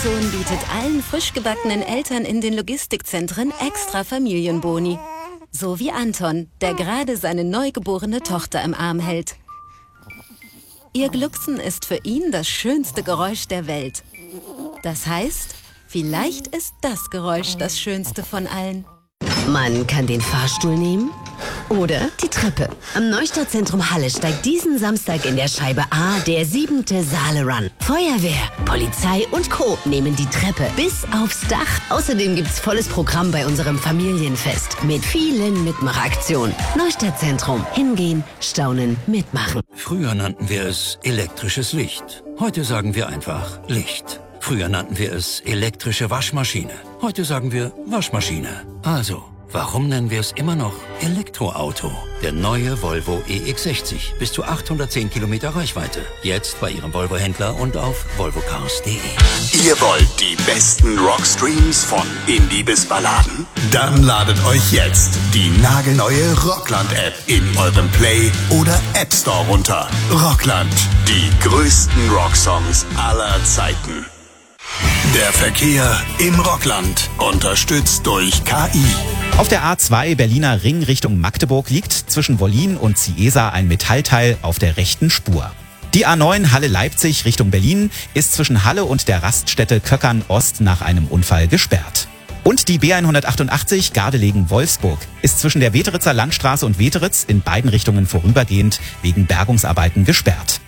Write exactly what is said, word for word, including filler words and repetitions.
Amazon bietet allen frisch gebackenen Eltern in den Logistikzentren extra Familienboni. So wie Anton, der gerade seine neugeborene Tochter im Arm hält. Ihr Glucksen ist für ihn das schönste Geräusch der Welt. Das heißt, vielleicht ist das Geräusch das schönste von allen. Man kann den Fahrstuhl nehmen oder die Treppe. Am Neustadtzentrum Halle steigt diesen Samstag in der Scheibe A der siebente Saale-Run. Feuerwehr, Polizei und Co. nehmen die Treppe bis aufs Dach. Außerdem gibt's volles Programm bei unserem Familienfest mit vielen Mitmachaktionen. Neustadtzentrum. Hingehen, staunen, mitmachen. Früher nannten wir es elektrisches Licht. Heute sagen wir einfach Licht. Früher nannten wir es elektrische Waschmaschine. Heute sagen wir Waschmaschine. Also, warum nennen wir es immer noch Elektroauto? Der neue Volvo E X sechzig. Bis zu achthundertzehn Kilometer Reichweite. Jetzt bei Ihrem Volvo-Händler und auf volvo cars punkt de. Ihr wollt die besten Rockstreams von Indie bis Balladen? Dann ladet euch jetzt die nagelneue Rockland-App in eurem Play- oder App Store runter. Rockland. Die größten Rocksongs aller Zeiten. Der Verkehr im Rockland, unterstützt durch K I. Auf der A zwei Berliner Ring Richtung Magdeburg liegt zwischen Wollin und Ciesa ein Metallteil auf der rechten Spur. Die A neun Halle-Leipzig Richtung Berlin ist zwischen Halle und der Raststätte Köckern Ost nach einem Unfall gesperrt. Und die B hundertachtundachtzig Gardelegen-Wolfsburg ist zwischen der Weteritzer Landstraße und Weteritz in beiden Richtungen vorübergehend wegen Bergungsarbeiten gesperrt.